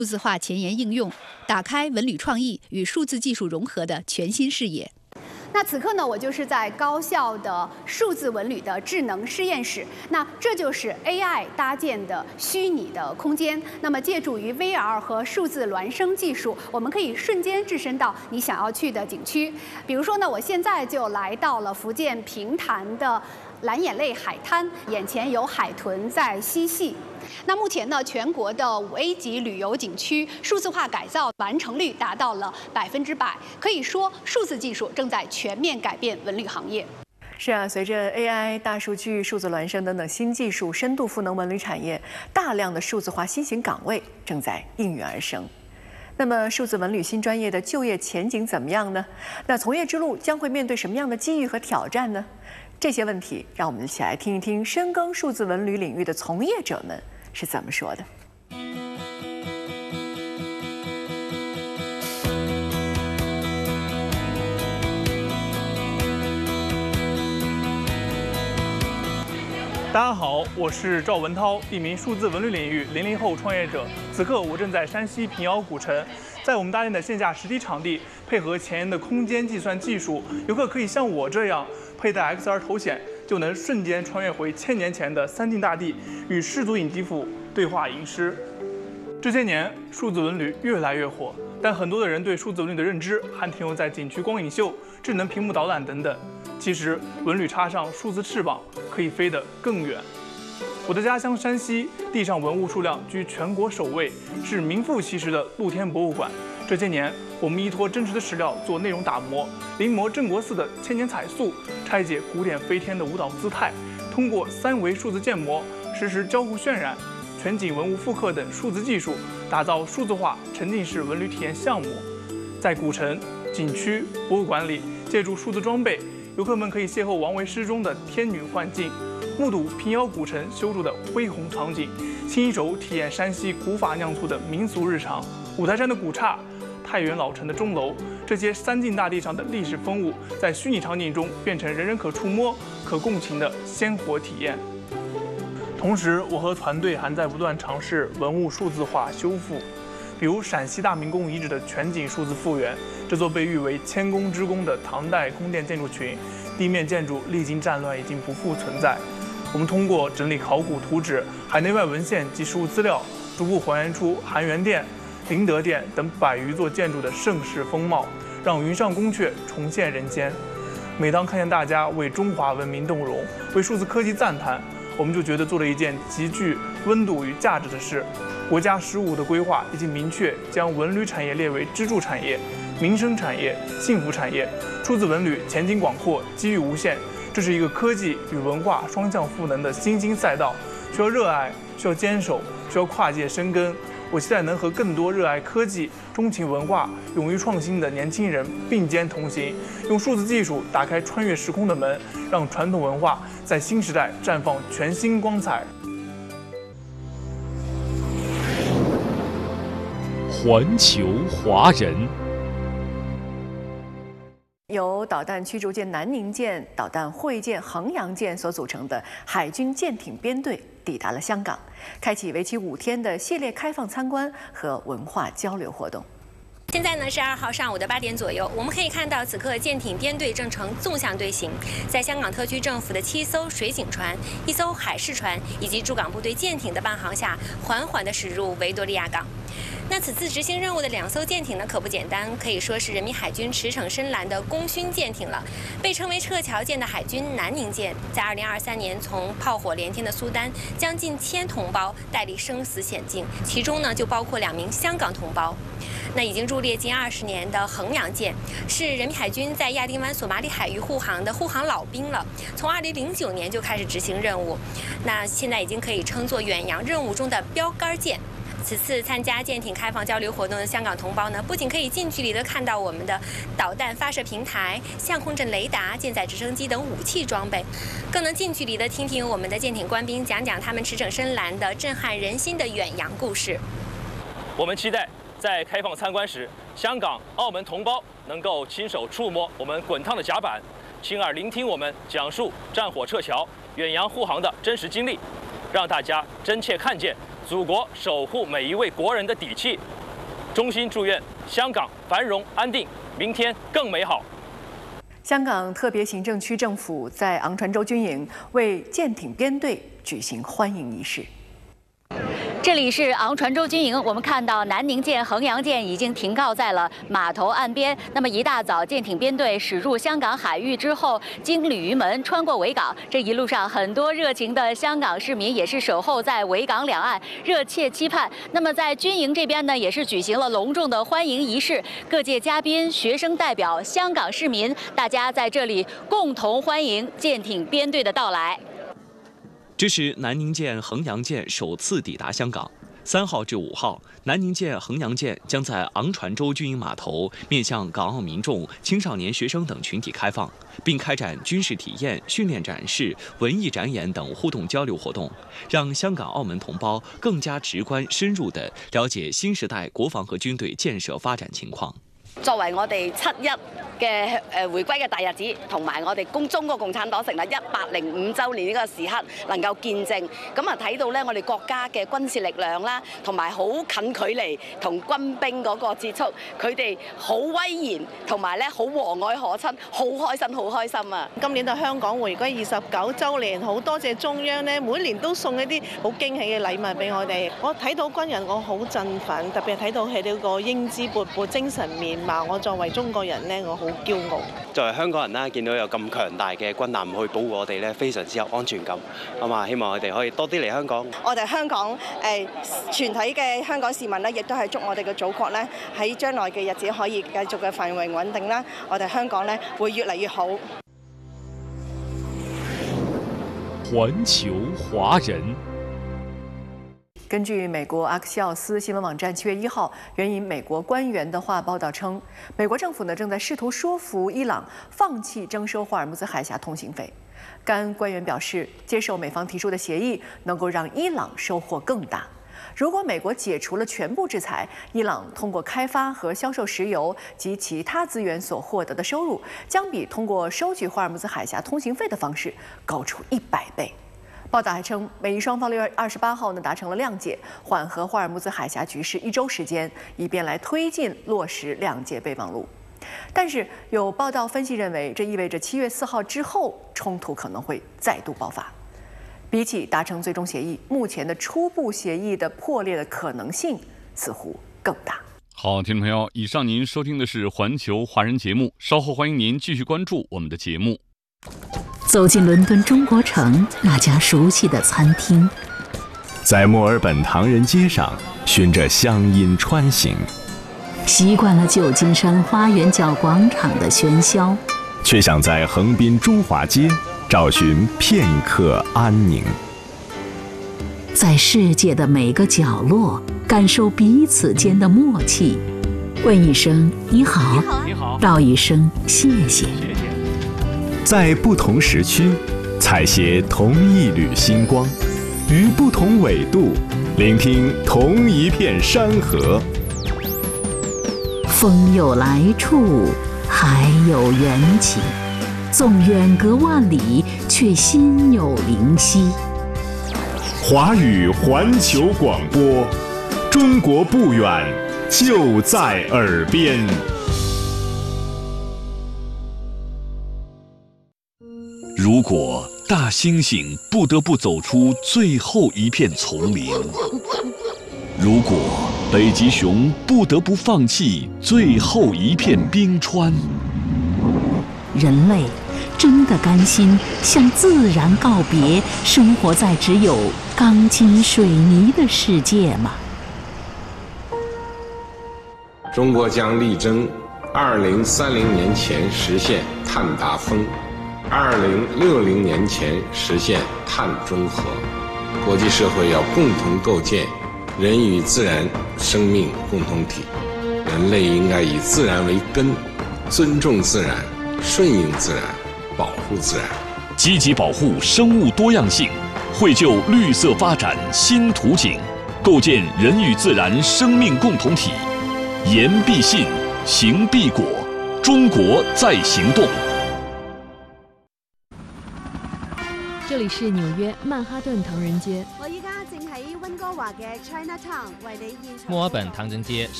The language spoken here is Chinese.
数字化前沿应用，打开文旅创意与数字技术融合的全新视野。 那此刻呢，我就是在高校的数字文旅的智能实验室。那这就是 AI 搭建的虚拟的空间。那么借助于 VR 和数字孪生技术，我们可以瞬间置身到你想要去的景区。比如说呢，我现在就来到了福建平潭的蓝眼泪海滩，眼前有海豚在嬉戏。那目前呢，全国的5A 级旅游景区数字化改造完成率达到了100%，可以说数字技术正在全面改变文旅行业。 是啊，随着 AI、大数据、数字孪生等等新技术深度赋能文旅产业，大量的数字化新型岗位正在应运而生。那么，数字文旅新专业的就业前景怎么样呢？那从业之路将会面对什么样的机遇和挑战呢？这些问题，让我们一起来听一听深耕数字文旅领域的从业者们是怎么说的。 大家好，我是赵文涛，一名数字文旅领域00后创业者。此刻我正在山西平遥古城，在我们搭建的线下实体场地，配合前沿的空间计算技术，游客可以像我这样佩戴 XR 头显，就能瞬间穿越回1000年前的三晋大地，与世祖尹吉甫对话吟诗。这些年，数字文旅越来越火，但很多的人对数字文旅的认知还停留在景区光影秀、智能屏幕导览等等。其实，文旅插上数字翅膀，可以飞得更远。我的家乡山西，地上文物数量居全国首位，是名副其实的露天博物馆。这些年，我们依托真实的史料做内容打磨，临摹镇国寺的千年彩塑，拆解古典飞天的舞蹈姿态，通过3维数字建模、实时交互渲染、全景文物复刻等数字技术，打造数字化沉浸式文旅体验项目。在古城、景区、博物馆里，借助数字装备，游客们可以邂逅王维诗中的天女幻境，目睹平遥古城修筑的恢宏场景，亲手体验山西古法酿醋的民俗日常。五台山的古刹、太原老城的钟楼，这些三晋大地上的历史风物，在虚拟场景中变成人人可触摸、可共情的鲜活体验。同时，我和团队还在不断尝试文物数字化修复，比如陕西大明宫遗址的全景数字复原。这座被誉为千宫之宫的唐代宫殿建筑群，地面建筑历经战乱已经不复存在。我们通过整理考古图纸、海内外文献及实物资料，逐步还原出含元殿、灵德殿等100余座建筑的盛世风貌，让云上宫阙重现人间。每当看见大家为中华文明动容，为数字科技赞叹，我们就觉得做了一件极具温度与价值的事。国家15的规划已经明确将文旅产业列为支柱产业、民生产业、幸福产业。数字文旅前景广阔，机遇无限。这是一个科技与文化双向赋能的新兴赛道，需要热爱，需要坚守，需要跨界深耕。我期待能和更多热爱科技、钟情文化、勇于创新的年轻人并肩同行，用数字技术打开穿越时空的门，让传统文化在新时代绽放全新光彩。 环球华人。 由导弹驱逐舰南宁舰、导弹护卫舰衡阳舰所组成的海军舰艇编队抵达了香港，开启为期5天的系列开放参观和文化交流活动。 现在呢是2号上午的8点左右，我们可以看到此刻舰艇编队正呈纵向队形，在香港特区政府的7艘水警船、1艘海事船以及驻港部队舰艇的伴航下，缓缓地驶入维多利亚港。那此次执行任务的2艘舰艇呢，可不简单，可以说是人民海军驰骋深蓝的功勋舰艇了。被称为撤侨舰的海军南宁舰，在2023年从炮火连天的苏丹将近1000同胞带离生死险境，其中呢就包括2名香港同胞。那已经驻列近20年的衡阳舰，是人民海军在亚丁湾索马里海域护航的护航老兵了，从2009年就开始执行任务，那现在已经可以称作远洋任务中的标杆舰。此次参加舰艇开放交流活动的香港同胞呢，不仅可以近距离的看到我们的导弹发射平台、相控阵雷达、舰载直升机等武器装备，更能近距离的听听我们的舰艇官兵讲讲他们驰骋深蓝的震撼人心的远洋故事。 我们期待在开放参观时，香港、澳门同胞能够亲手触摸我们滚烫的甲板，亲耳聆听我们讲述战火撤侨、远洋护航的真实经历，让大家真切看见祖国守护每一位国人的底气。衷心祝愿香港繁荣安定，明天更美好。 香港特别行政区政府在昂船洲军营为舰艇编队举行欢迎仪式。 这里是昂船洲军营，我们看到南宁舰、衡阳舰已经停靠在了码头岸边。那么一大早，舰艇编队驶入香港海域之后，经鲤鱼门穿过维港，这一路上很多热情的香港市民也是守候在维港两岸，热切期盼。那么在军营这边呢，也是举行了隆重的欢迎仪式，各界嘉宾、学生代表、香港市民，大家在这里共同欢迎舰艇编队的到来。 这是南宁舰、衡阳舰首次抵达香港。3号至5号，南宁舰、衡阳舰将在昂船洲军营码头面向港澳民众、青少年学生等群体开放，并开展军事体验、训练展示、文艺展演等互动交流活动，让香港、澳门同胞更加直观、深入地了解新时代國防和軍隊建設發展情況。 作為我哋7·1嘅回歸嘅大日子，同埋我哋中國共產黨成立105週年呢個時刻，能夠見證，咁啊睇到咧我哋國家嘅軍事力量啦，同埋好近距離同軍兵嗰個接觸，佢哋好威嚴，同埋咧好和藹可親，好開心啊！ 今年就香港回歸29週年，好多謝中央咧，每年都送一啲好驚喜嘅禮物俾我哋。我睇到軍人，我好振奮，特別係睇到佢哋個英姿勃勃、精神面貌。我作為中國人咧，我好驕傲。 作為香港人啦，見到有咁強大嘅軍艦去保護我哋咧，非常之有安全感。咁啊，希望佢哋可以多啲嚟香港。 我哋香港全體嘅香港市民咧，亦都係祝我哋嘅祖國咧喺將來嘅日子可以繼續嘅繁榮穩定啦。我哋香港咧會越嚟越好。 環球華人。 根據美國阿克西奧斯新聞網站7月1號援引美國官員的話報道稱，美國政府呢正在試圖說服伊朗放棄徵收霍爾木茲海峽通行費。該官員表示，接受美方提出的協議能夠讓伊朗收穫更大。如果美國解除了全部制裁，伊朗通過開發和銷售石油及其他資源所獲得的收入，將比通過收取霍爾木茲海峽通行費的方式高出100倍。報道還稱，美伊雙方6月28號呢達成了諒解，緩和霍爾木茲海峽局勢1週時間，以便來推進落實諒解備忘錄。但是有報道分析認為，這意味着7月4號之後衝突可能會再度爆發。比起達成最終協議，目前的初步協議的破裂的可能性似乎更大。 好，聽眾朋友，以上您收聽的是環球華人節目，稍後歡迎您繼續關注我們的節目。 走進倫敦中國城那家熟悉的餐廳， 在墨爾本唐人街上循着鄉音穿行， 習慣了舊金山花園角廣場的喧囂， 卻想在橫濱中華街找尋片刻安寧。 在世界的每個角落感受彼此間的默契，問一聲你好，道一聲謝謝。 在不同時區採撷同一縷星光，於不同緯度聆聽同一片山河。 風有來處，海有緣起，縱遠隔萬里，卻心有靈犀。 華語環球廣播，中國不遠，就在耳邊。 如果大猩猩不得不走出最後一片叢林，如果北極熊不得不放棄最後一片冰川， 人類真的甘心向自然告別，生活在只有鋼筋水泥的世界嗎？ 中國將力爭2030年前實現碳達峰，2060年前實現碳中和。國際社會要共同構建人與自然生命共同體，人類應該以自然為根，尊重自然，順應自然，保護自然， 積極保護生物多樣性，繪就綠色發展新圖景，構建人與自然生命共同體。言必信，行必果，中國在行動。 这里是纽約曼哈頓唐人街。 我依家正喺溫哥華嘅 Chinatown 為你現場。 墨爾本唐人街